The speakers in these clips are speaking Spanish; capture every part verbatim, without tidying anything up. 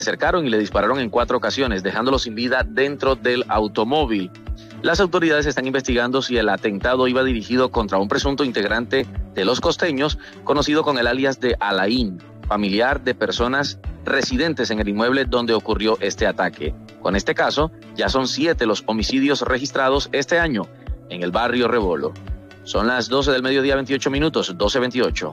acercaron y le dispararon en cuatro ocasiones, dejándolo sin vida dentro del automóvil. Las autoridades están investigando si el atentado iba dirigido contra un presunto integrante de los costeños, conocido con el alias de Alain, familiar de personas residentes en el inmueble donde ocurrió este ataque. Con este caso, ya son siete los homicidios registrados este año en el barrio Rebolo. Son las doce del mediodía, veintiocho minutos, doce veintiocho.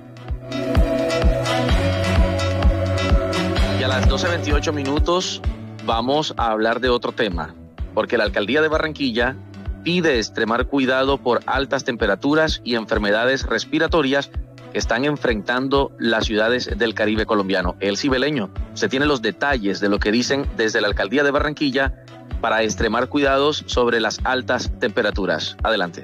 Y a las doce veintiocho minutos vamos a hablar de otro tema, porque la alcaldía de Barranquilla pide extremar cuidado por altas temperaturas y enfermedades respiratorias que están enfrentando las ciudades del Caribe colombiano. El Cibeleño, se tiene los detalles de lo que dicen desde la alcaldía de Barranquilla para extremar cuidados sobre las altas temperaturas. Adelante.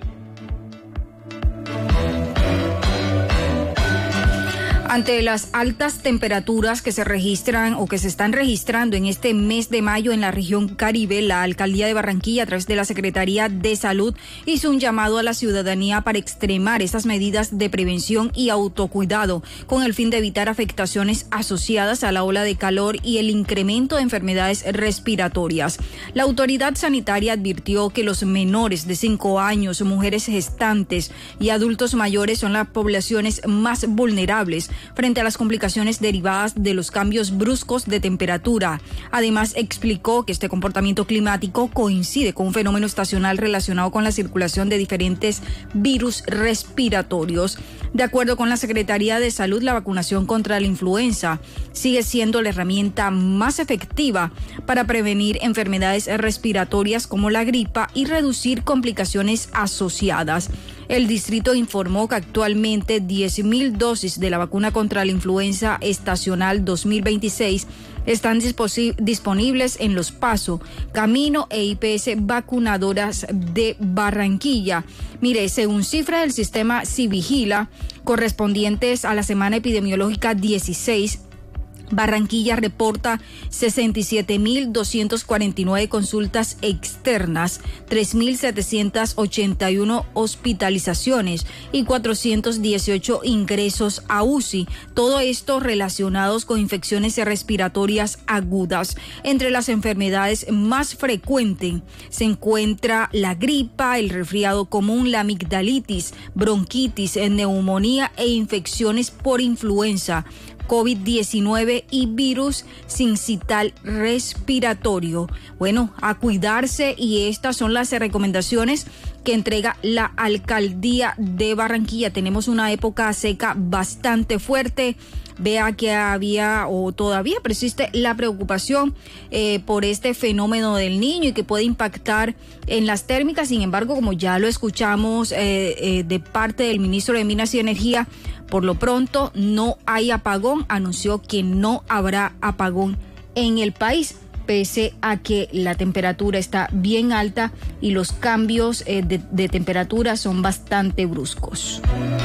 Ante las altas temperaturas que se registran o que se están registrando en este mes de mayo en la región Caribe, la Alcaldía de Barranquilla, a través de la Secretaría de Salud, hizo un llamado a la ciudadanía para extremar estas medidas de prevención y autocuidado con el fin de evitar afectaciones asociadas a la ola de calor y el incremento de enfermedades respiratorias. La autoridad sanitaria advirtió que los menores de cinco años, mujeres gestantes y adultos mayores son las poblaciones más vulnerables frente a las complicaciones derivadas de los cambios bruscos de temperatura. Además, explicó que este comportamiento climático coincide con un fenómeno estacional relacionado con la circulación de diferentes virus respiratorios. De acuerdo con la Secretaría de Salud, la vacunación contra la influenza sigue siendo la herramienta más efectiva para prevenir enfermedades respiratorias como la gripa y reducir complicaciones asociadas. El distrito informó que actualmente diez mil dosis de la vacuna contra la influenza estacional dos mil veintiséis están disposi- disponibles en Los Paso, Camino e I P S vacunadoras de Barranquilla. Mire, según cifras del sistema Civigila, correspondientes a la semana epidemiológica dieciséis, Barranquilla reporta sesenta y siete mil doscientas cuarenta y nueve consultas externas, tres mil setecientas ochenta y uno hospitalizaciones y cuatrocientos dieciocho ingresos a U C I. Todo esto relacionados con infecciones respiratorias agudas. Entre las enfermedades más frecuentes se encuentra la gripa, el resfriado común, la amigdalitis, bronquitis, neumonía e infecciones por influenza, COVID diecinueve y virus sincital respiratorio. Bueno, a cuidarse, y estas son las recomendaciones que entrega la Alcaldía de Barranquilla. Tenemos una época seca bastante fuerte. Vea que había o todavía persiste la preocupación eh, por este fenómeno del Niño y que puede impactar en las térmicas. Sin embargo, como ya lo escuchamos eh, eh, de parte del ministro de Minas y Energía, por lo pronto no hay apagón. Anunció que no habrá apagón en el país, pese a que la temperatura está bien alta y los cambios eh, de, de temperatura son bastante bruscos.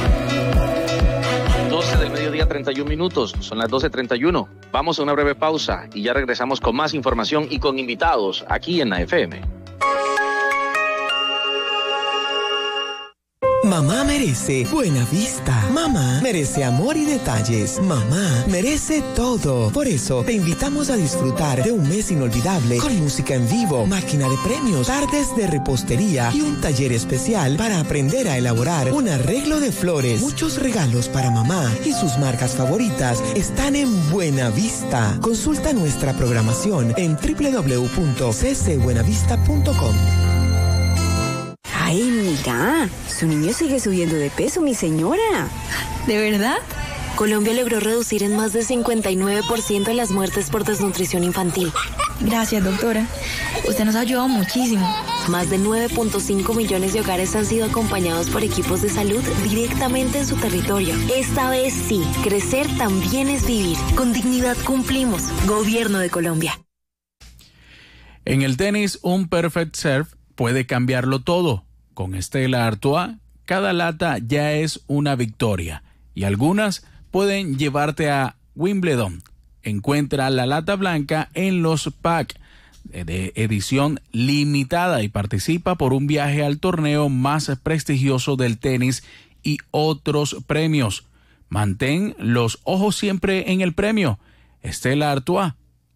doce del mediodía, treinta y un minutos, son las doce treinta y uno. Vamos a una breve pausa y ya regresamos con más información y con invitados aquí en la F M. Mamá merece buena vista. Mamá merece amor y detalles. Mamá merece todo. Por eso te invitamos a disfrutar de un mes inolvidable con música en vivo, máquina de premios, tardes de repostería y un taller especial para aprender a elaborar un arreglo de flores. Muchos regalos para mamá y sus marcas favoritas están en Buena Vista. Consulta nuestra programación en doble u doble u doble u punto c c buenavista punto com. Ay, mira, su niño sigue subiendo de peso, mi señora. ¿De verdad? Colombia logró reducir en más de cincuenta y nueve por ciento las muertes por desnutrición infantil. Gracias, doctora. Usted nos ha ayudado muchísimo. Más de nueve punto cinco millones de hogares han sido acompañados por equipos de salud directamente en su territorio. Esta vez sí, crecer también es vivir. Con dignidad cumplimos. Gobierno de Colombia. En el tenis, un perfect serve puede cambiarlo todo. Con Stella Artois, cada lata ya es una victoria y algunas pueden llevarte a Wimbledon. Encuentra la lata blanca en los packs de edición limitada y participa por un viaje al torneo más prestigioso del tenis y otros premios. Mantén los ojos siempre en el premio. Stella Artois,